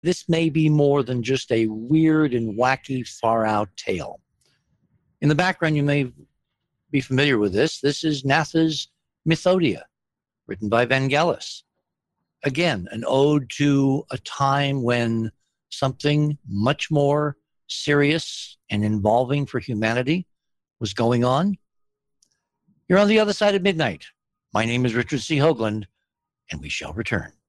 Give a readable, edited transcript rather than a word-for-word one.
this may be more than just a weird and wacky, far out tale. In the background, you may be familiar with this. This is Natha's Mythodia, written by Vangelis. Again, an ode to a time when something much more serious and involving for humanity was going on. You're on the other side of midnight. My name is Richard C. Hoagland, and we shall return.